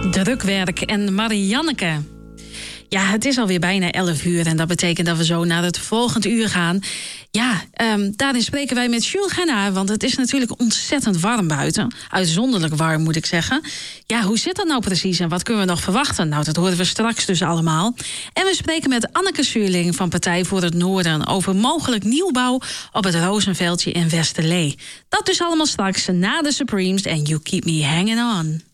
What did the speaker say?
Drukwerk en Marianneke. Ja, het is alweer bijna 11 uur en dat betekent dat we zo naar het volgende uur gaan. Ja, daarin spreken wij met Jules Gennaar, want het is natuurlijk ontzettend warm buiten. Uitzonderlijk warm, moet ik zeggen. Ja, hoe zit dat nou precies en wat kunnen we nog verwachten? Nou, dat horen we straks dus allemaal. En we spreken met Anneke Zuurling van Partij voor het Noorden over mogelijk nieuwbouw op het Rozenveldje in Westerlee. Dat dus allemaal straks na de Supremes en You Keep Me Hanging On.